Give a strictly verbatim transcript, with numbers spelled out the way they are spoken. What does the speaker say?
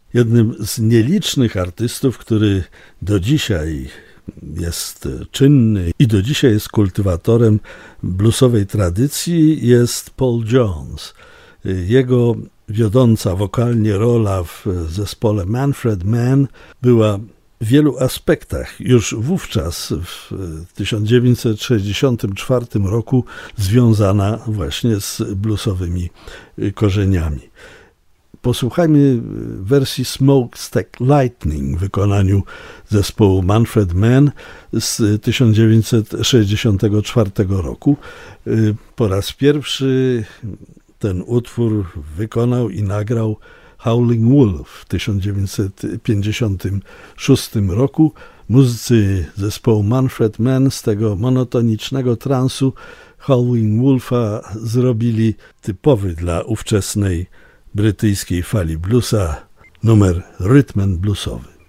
Jednym z nielicznych artystów, który do dzisiaj jest czynny i do dzisiaj jest kultywatorem bluesowej tradycji, jest Paul Jones. Jego wiodąca wokalnie rola w zespole Manfred Mann była w wielu aspektach już wówczas w tysiąc dziewięćset sześćdziesiątym czwartym roku związana właśnie z bluesowymi korzeniami. Posłuchajmy wersji Smokestack Lightning w wykonaniu zespołu Manfred Mann z tysiąc dziewięćset sześćdziesiątego czwartego roku. Po raz pierwszy ten utwór wykonał i nagrał Howling Wolf w tysiąc dziewięćset pięćdziesiątym szóstym roku. Muzycy zespołu Manfred Mann z tego monotonicznego transu Howling Wolfa zrobili typowy dla ówczesnej brytyjskiej fali bluesa numer rytm and bluesowy.